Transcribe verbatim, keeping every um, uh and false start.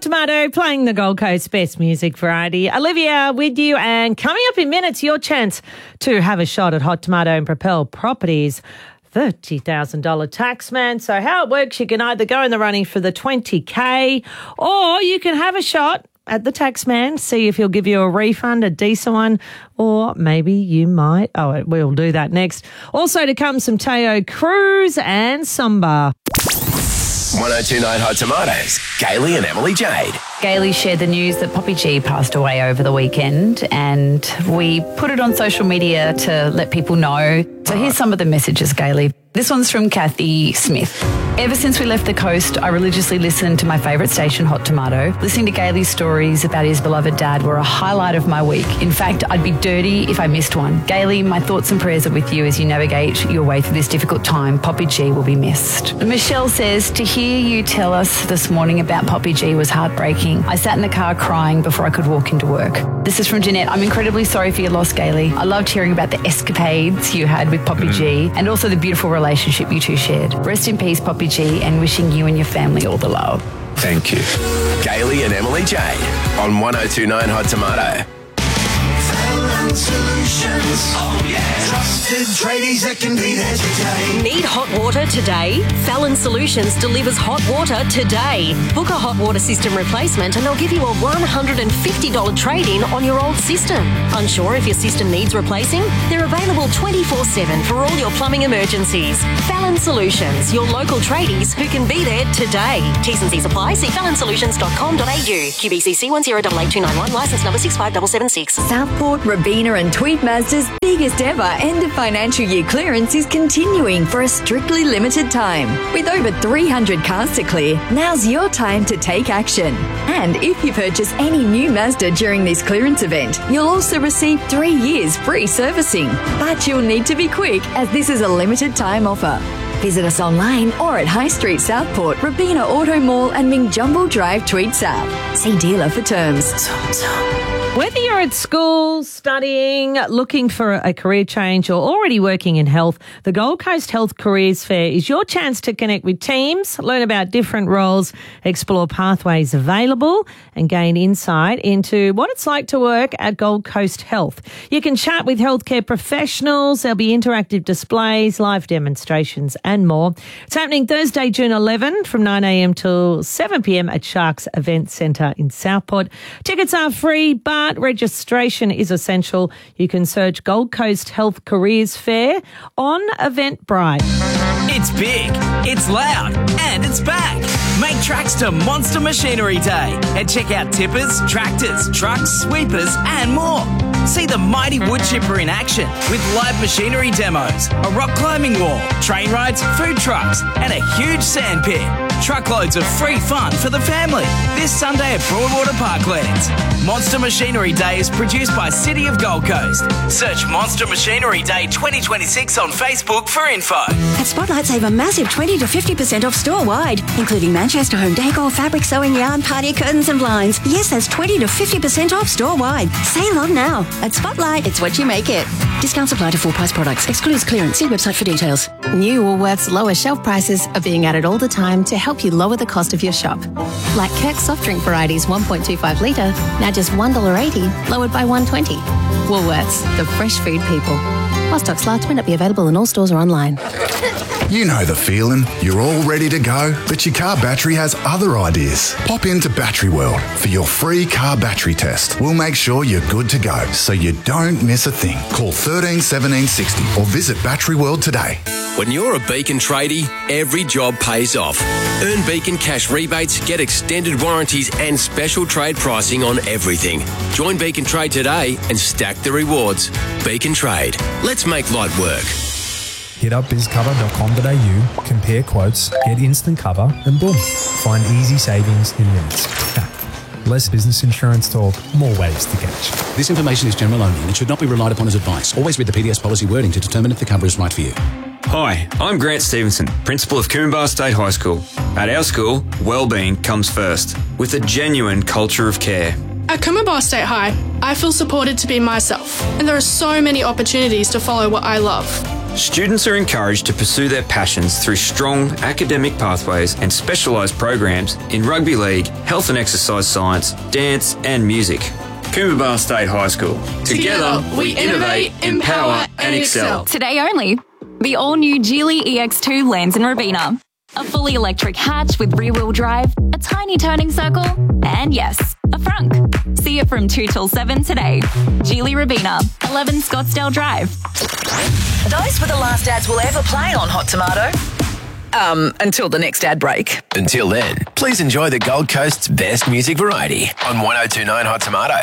Tomato, playing the Gold Coast best music variety. Olivia with you, and coming up in minutes, your chance to have a shot at Hot Tomato and Propel Properties thirty thousand dollars taxman. So how it works, you can either go in the running for the twenty K or you can have a shot at the taxman, see if he'll give you a refund, a decent one, or maybe you might. Oh, we'll do that next. Also to come, some Teo Cruz and Samba. one oh two point nine Hot Tomatoes, Gailey and Emily Jade. Gailey shared the news that Poppy G passed away over the weekend, and we put it on social media to let people know. So here's some of the messages, Gailey. This one's from Kathy Smith. Ever since we left the coast, I religiously listened to my favourite station, Hot Tomato. Listening to Gailey's stories about his beloved dad were a highlight of my week. In fact, I'd be dirty if I missed one. Gailey, my thoughts and prayers are with you as you navigate your way through this difficult time. Poppy G will be missed. Michelle says, to hear you tell us this morning about Poppy G was heartbreaking. I sat in the car crying before I could walk into work. This is from Jeanette. I'm incredibly sorry for your loss, Gailey. I loved hearing about the escapades you had with Poppy G and also the beautiful relationship you two shared. Rest in peace, Poppy G, and wishing you and your family all the love. Thank you. Gailey and Emily Jade on one oh two point nine Hot Tomato. Solutions. Oh, yeah. Trusted tradies that can be there today. Need hot water today? Fallon Solutions delivers hot water today. Book a hot water system replacement and they'll give you a one hundred fifty dollars trade-in on your old system. Unsure if your system needs replacing? They're available twenty-four seven for all your plumbing emergencies. Fallon Solutions, your local tradies who can be there today. T's and C's apply. See fallon solutions dot com dot a u. Q B C C one zero eight eight two nine one, licence number six five seven seven six. Southport, Rabina and Tweed Mazda's biggest ever end of financial year clearance is continuing for a strictly limited time. With over three hundred cars to clear, now's your time to take action. And if you purchase any new Mazda during this clearance event, you'll also receive three years free servicing. But you'll need to be quick as this is a limited time offer. Visit us online or at High Street Southport, Rabina Auto Mall and Ming Jumble Drive, Tweed South. See dealer for terms. Whether you're at school, studying, looking for a career change or already working in health, the Gold Coast Health Careers Fair is your chance to connect with teams, learn about different roles, explore pathways available and gain insight into what it's like to work at Gold Coast Health. You can chat with healthcare professionals, there'll be interactive displays, live demonstrations and more. It's happening Thursday, June eleventh from nine a.m. till seven p.m. at Sharks Event Centre in Southport. Tickets are free, but registration is essential. You can search Gold Coast Health Careers Fair on Eventbrite. It's big, it's loud, and it's back. Make tracks to Monster Machinery Day and check out tippers, tractors, trucks, sweepers, and more. See the mighty wood chipper in action with live machinery demos, a rock climbing wall, train rides, food trucks, and a huge sand pit. Truckloads of free fun for the family this Sunday at Broadwater Parklands. Monster Machinery Day is produced by City of Gold Coast. Search Monster Machinery Day twenty twenty-six on Facebook for info. At Spotlight, save a massive twenty to fifty percent off store-wide, including Manchester home decor, fabric, sewing, yarn, party curtains and blinds. Yes, that's twenty to fifty percent off store-wide. Save on now. At Spotlight, it's what you make it. Discounts apply to full-price products. Excludes clearance. See website for details. New Woolworths lower shelf prices are being added all the time to help you lower the cost of your shop. Like Kirk's soft drink varieties one point two five litre, now just one dollar eighty, lowered by one dollar twenty. Woolworths, the fresh food people. While stocks last, may not be available in all stores or online. You know the feeling. You're all ready to go, but your car battery has other ideas. Pop into Battery World for your free car battery test. We'll make sure you're good to go so you don't miss a thing. Call thirteen seventeen sixty or visit Battery World today. When you're a Beacon tradie, every job pays off. Earn Beacon cash rebates, get extended warranties and special trade pricing on everything. Join Beacon Trade today and stack the rewards. Beacon Trade. Let's make light work. Hit up biz cover dot com dot a u, compare quotes, get instant cover, and boom, find easy savings in minutes. Less business insurance talk, more ways to catch. This information is general only and it should not be relied upon as advice. Always read the P D S policy wording to determine if the cover is right for you. Hi, I'm Grant Stevenson, Principal of Coomba State High School. At our school, wellbeing comes first, with a genuine culture of care. At Coomba State High, I feel supported to be myself, and there are so many opportunities to follow what I love. Students are encouraged to pursue their passions through strong academic pathways and specialised programs in rugby league, health and exercise science, dance and music. Coomera State High School. Together, we innovate, empower and excel. Today only, the all-new Geely E X two lands in Robina. A fully electric hatch with rear-wheel drive, a tiny turning circle, and yes, a frunk. See it from two till seven today. Geely Robina, eleven Scottsdale Drive. Those were the last ads we'll ever play on Hot Tomato. Um, until the next ad break. Until then, please enjoy the Gold Coast's best music variety on one oh two nine Hot Tomato.